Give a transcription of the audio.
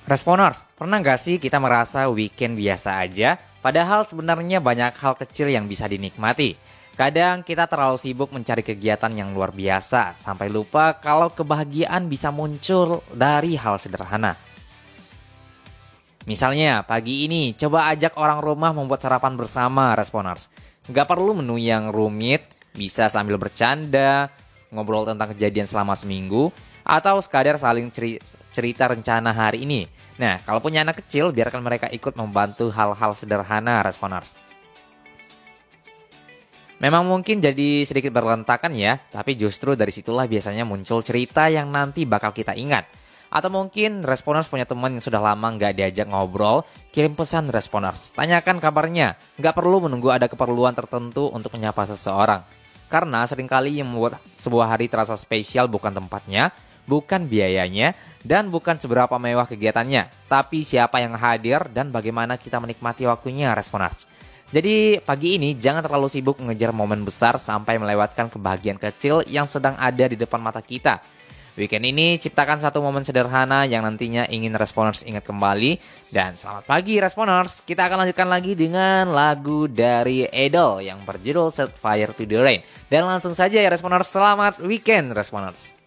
Responers, pernah nggak sih kita merasa weekend biasa aja, padahal sebenarnya banyak hal kecil yang bisa dinikmati. Kadang kita terlalu sibuk mencari kegiatan yang luar biasa, sampai lupa kalau kebahagiaan bisa muncul dari hal sederhana. Misalnya, pagi ini coba ajak orang rumah membuat sarapan bersama, Responers. Nggak perlu menu yang rumit, bisa sambil bercanda, ngobrol tentang kejadian selama seminggu, atau sekadar saling cerita rencana hari ini. Nah, kalau punya anak kecil, biarkan mereka ikut membantu hal-hal sederhana, Responers. Memang mungkin jadi sedikit berantakan ya, tapi justru dari situlah biasanya muncul cerita yang nanti bakal kita ingat. Atau mungkin Responers punya teman yang sudah lama nggak diajak ngobrol, kirim pesan Responers, tanyakan kabarnya. Nggak perlu menunggu ada keperluan tertentu untuk menyapa seseorang. Karena seringkali yang membuat sebuah hari terasa spesial bukan tempatnya, bukan biayanya, dan bukan seberapa mewah kegiatannya, tapi siapa yang hadir dan bagaimana kita menikmati waktunya, Responers. Jadi pagi ini jangan terlalu sibuk mengejar momen besar sampai melewatkan kebahagiaan kecil yang sedang ada di depan mata kita. Weekend ini ciptakan satu momen sederhana yang nantinya ingin Responers ingat kembali. Dan selamat pagi Responers, kita akan lanjutkan lagi dengan lagu dari Edel yang berjudul Set Fire to the Rain. Dan langsung saja ya Responers, selamat weekend Responers.